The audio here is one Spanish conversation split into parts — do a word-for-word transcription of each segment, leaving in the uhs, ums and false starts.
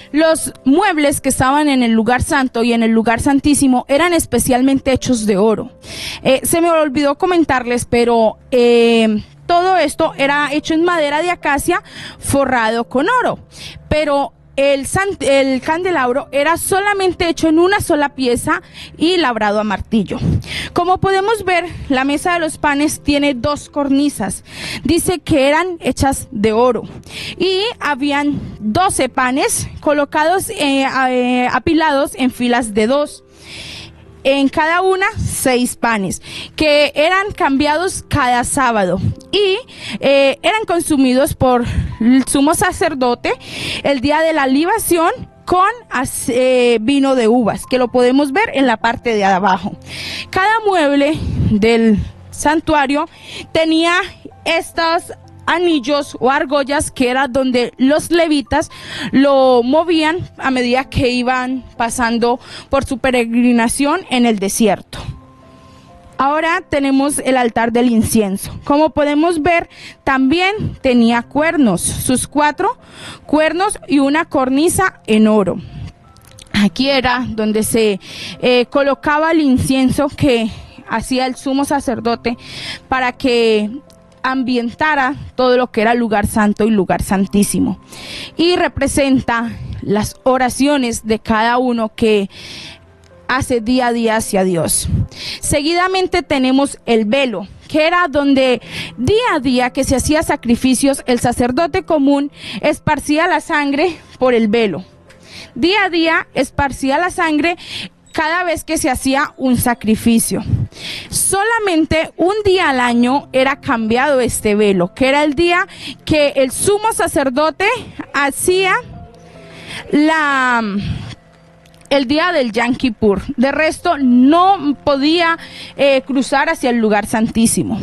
Los muebles que estaban en el lugar santo y en el lugar santísimo eran especialmente hechos de oro. Eh, se me olvidó comentarles, pero eh, todo esto era hecho en madera de acacia forrado con oro. Pero el, san- el candelabro era solamente hecho en una sola pieza y labrado a martillo. Como podemos ver, la mesa de los panes tiene dos cornisas. Dice que eran hechas de oro. Y habían doce panes colocados, eh, eh, apilados en filas de dos. En cada una, seis panes, que eran cambiados cada sábado y eh, eran consumidos por el sumo sacerdote el día de la libación con eh, vino de uvas, que lo podemos ver en la parte de abajo. Cada mueble del santuario tenía estos anillos o argollas, que era donde los levitas lo movían a medida que iban pasando por su peregrinación en el desierto. Ahora tenemos el altar del incienso. Como podemos ver, también tenía cuernos, sus cuatro cuernos y una cornisa en oro. Aquí era donde se eh, colocaba el incienso que hacía el sumo sacerdote para que ambientara todo lo que era lugar santo y lugar santísimo, y representa las oraciones de cada uno que hace día a día hacia Dios. Seguidamente tenemos el velo, que era donde día a día que se hacía sacrificios, el sacerdote común esparcía la sangre por el velo. Día a día esparcía la sangre cada vez que se hacía un sacrificio. Solamente un día al año era cambiado este velo, que era el día que el sumo sacerdote hacía la, el día del Yom Kippur. De resto, no podía eh, cruzar hacia el lugar santísimo.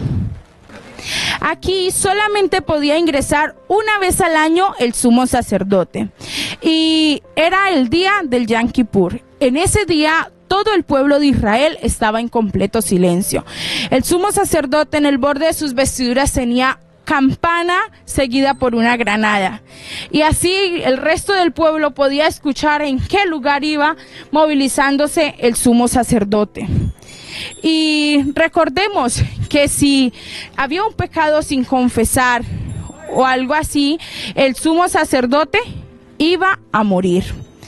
Aquí solamente podía ingresar una vez al año el sumo sacerdote, y era el día del Yom Kippur. En ese día todo el pueblo de Israel estaba en completo silencio. El sumo sacerdote en el borde de sus vestiduras tenía campana seguida por una granada, y así el resto del pueblo podía escuchar en qué lugar iba movilizándose el sumo sacerdote. Y recordemos que si había un pecado sin confesar o algo así, el sumo sacerdote iba a morir.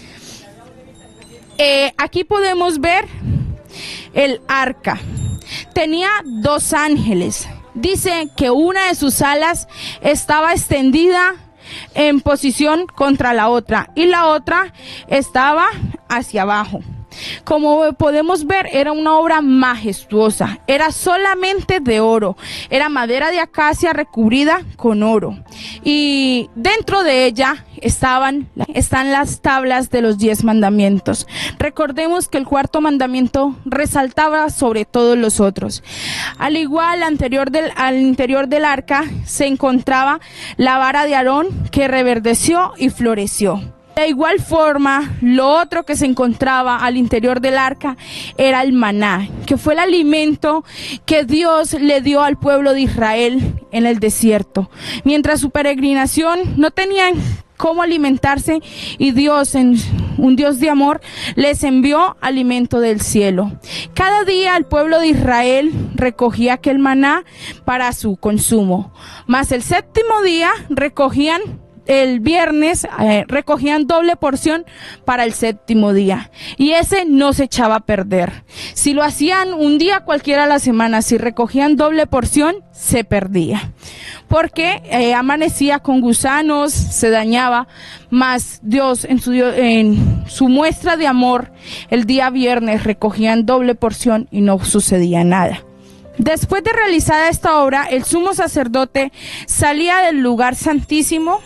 Eh, aquí podemos ver el arca. Tenía dos ángeles. Dice que una de sus alas estaba extendida en posición contra la otra y la otra estaba hacia abajo. Como podemos ver, era una obra majestuosa, era solamente de oro, era madera de acacia recubrida con oro, y dentro de ella estaban están las tablas de los diez mandamientos. Recordemos que el cuarto mandamiento resaltaba sobre todos los otros. Al igual, anterior del, al interior del arca se encontraba la vara de Aarón, que reverdeció y floreció. De igual forma, lo otro que se encontraba al interior del arca era el maná, que fue el alimento que Dios le dio al pueblo de Israel en el desierto. Mientras su peregrinación no tenían cómo alimentarse, y Dios, en un Dios de amor, les envió alimento del cielo. Cada día el pueblo de Israel recogía aquel maná para su consumo, mas el séptimo día recogían El viernes eh, recogían doble porción para el séptimo día, y ese no se echaba a perder. Si lo hacían un día cualquiera a la semana, si recogían doble porción, se perdía, porque eh, amanecía con gusanos, se dañaba. Mas Dios, en su, en su muestra de amor, el día viernes recogían doble porción y no sucedía nada. Después de realizada esta obra, el sumo sacerdote salía del lugar santísimo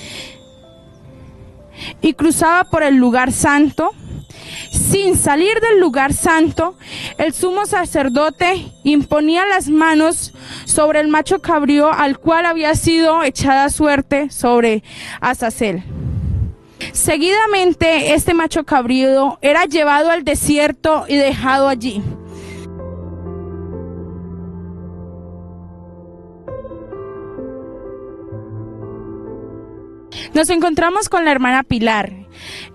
y cruzaba por el lugar santo. Sin salir del lugar santo, el sumo sacerdote imponía las manos sobre el macho cabrío, al cual había sido echada suerte sobre Azazel. Seguidamente, este macho cabrío era llevado al desierto y dejado allí. Nos encontramos con la hermana Pilar.